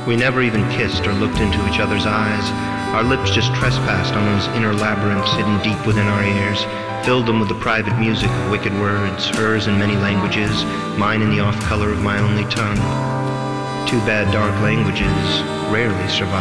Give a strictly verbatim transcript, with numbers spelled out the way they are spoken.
We never even kissed or looked into each other's eyes. Our lips just trespassed on those inner labyrinths hidden deep within our ears, filled them with the private music of wicked words, hers in many languages, mine in the off color of my only tongue. Too bad dark languages rarely survive.